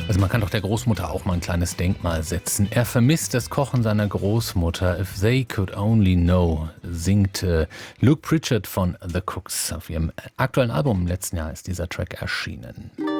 Also man kann doch der Großmutter auch mal ein kleines Denkmal setzen. Er vermisst das Kochen seiner Großmutter. If they could only know, singt Luke Pritchard von The Cooks. Auf ihrem aktuellen Album im letzten Jahr ist dieser Track erschienen.